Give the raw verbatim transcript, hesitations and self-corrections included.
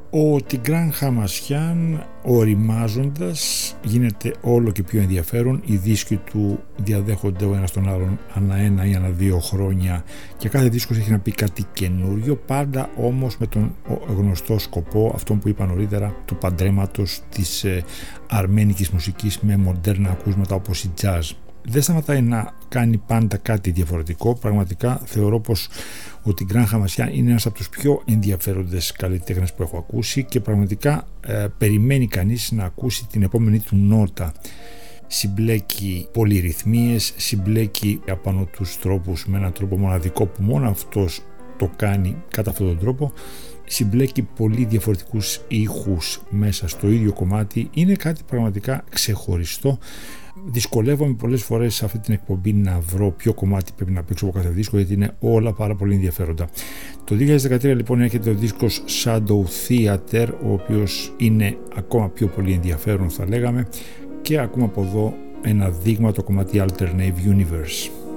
Ο Τιγκράν Χαμασιάν, οριμάζοντας, γίνεται όλο και πιο ενδιαφέρον. Οι δίσκοι του διαδέχονται ο ένας τον άλλον ανά ένα ή ανά δύο χρόνια και κάθε δίσκος έχει να πει κάτι καινούριο, πάντα όμως με τον γνωστό σκοπό, αυτόν που είπα νωρίτερα, του παντρέματος της ε, αρμένικης μουσικής με μοντέρνα ακούσματα όπως η jazz. Δεν σταματάει να κάνει πάντα κάτι διαφορετικό. Πραγματικά θεωρώ πως ο Τιγκράν Χαμασιάν είναι ένας από τους πιο ενδιαφέροντες καλλιτέχνες που έχω ακούσει και πραγματικά ε, περιμένει κανείς να ακούσει την επόμενη του νότα. Συμπλέκει πολυρυθμίες, συμπλέκει απάνω τους τρόπους με έναν τρόπο μοναδικό που μόνο αυτός το κάνει κατά αυτόν τον τρόπο, συμπλέκει πολύ διαφορετικούς ήχους μέσα στο ίδιο κομμάτι. Είναι κάτι πραγματικά ξεχωριστό. Δυσκολεύομαι πολλές φορές σε αυτή την εκπομπή να βρω ποιο κομμάτι πρέπει να παίξω από κάθε δίσκο, γιατί είναι όλα πάρα πολύ ενδιαφέροντα. Το δύο χιλιάδες δεκατρία λοιπόν έρχεται ο δίσκος Shadow Theater, ο οποίος είναι ακόμα πιο πολύ ενδιαφέρον θα λέγαμε, και ακούμε από εδώ ένα δείγμα, το κομμάτι Alternative Universe.